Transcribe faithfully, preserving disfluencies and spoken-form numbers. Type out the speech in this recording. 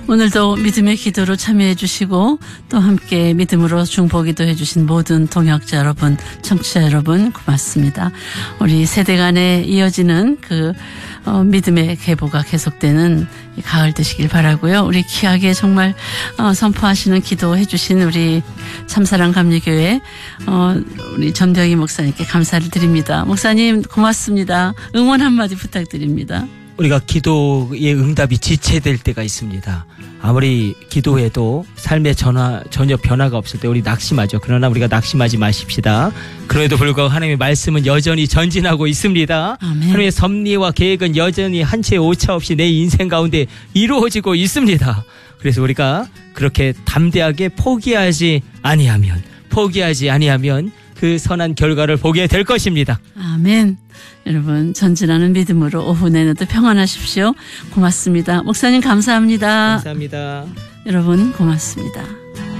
오늘도 믿음의 기도로 참여해 주시고 또 함께 믿음으로 중보기도 해주신 모든 동역자 여러분, 청취자 여러분 고맙습니다. 우리 세대 간에 이어지는 그 어, 믿음의 계보가 계속되는 가을 되시길 바라고요. 우리 귀하게 정말 어, 선포하시는 기도해 주신 우리 참사랑 감리교회 어, 우리 전병희 목사님께 감사를 드립니다. 목사님 고맙습니다. 응원 한마디 부탁드립니다. 우리가 기도의 응답이 지체될 때가 있습니다. 아무리 기도해도 삶의 전화, 전혀 변화가 없을 때 우리 낙심하죠. 그러나 우리가 낙심하지 마십시다. 그럼에도 불구하고 하나님의 말씀은 여전히 전진하고 있습니다. 아멘. 하나님의 섭리와 계획은 여전히 한 채 오차 없이 내 인생 가운데 이루어지고 있습니다. 그래서 우리가 그렇게 담대하게 포기하지 아니하면 포기하지 아니하면 그 선한 결과를 보게 될 것입니다. 아멘. 여러분 전진하는 믿음으로 오후 내내도 평안하십시오. 고맙습니다. 목사님 감사합니다. 감사합니다. 여러분 고맙습니다.